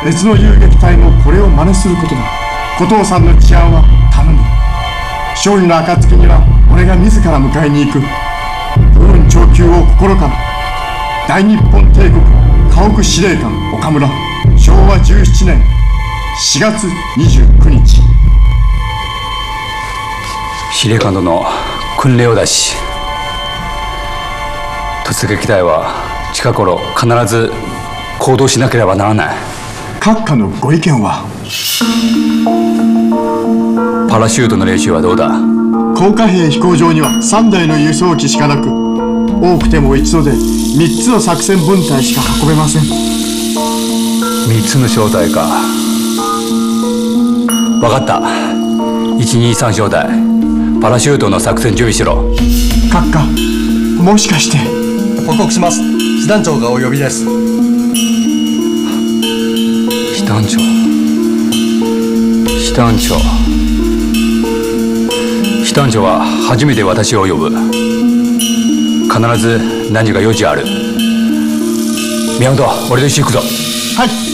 別の遊撃隊もこれを真似することだ。小藤さんの治安は頼む。勝利の暁には俺が自ら迎えに行く。武運長久を心から。大日本帝国家屋司令官岡村、昭和17年4月29日。 司令官殿、訓令を出し、突撃隊は近頃必ず行動しなければならない。 閣下のご意見は？ パラシュートの練習はどうだ？ 降下兵飛行場には3台の輸送機しかなく、多くても一度で3つの作戦分隊しか運べません。 3つの小隊か。分かった。123小隊、パラシュートの作戦準備しろ。 閣下、もしかして。 報告します。師団長がお呼びです。 師団長、師団長、師団長は初めて私を呼ぶ。必ず何か用事ある。宮本、俺と一緒に行くぞ。 はい。